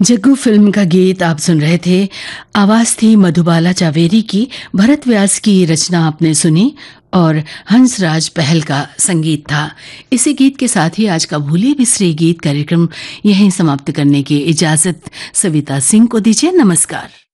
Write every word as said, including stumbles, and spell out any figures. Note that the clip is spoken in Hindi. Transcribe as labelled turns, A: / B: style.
A: जग्गू फिल्म का गीत आप सुन रहे थे। आवाज थी मधुबाला चावेरी की। भरत व्यास की रचना आपने सुनी और हंसराज पहल का संगीत था। इसी गीत के साथ ही आज का भूले बिसरे गीत कार्यक्रम यहीं समाप्त करने की इजाजत सविता सिंह को दीजिए। नमस्कार।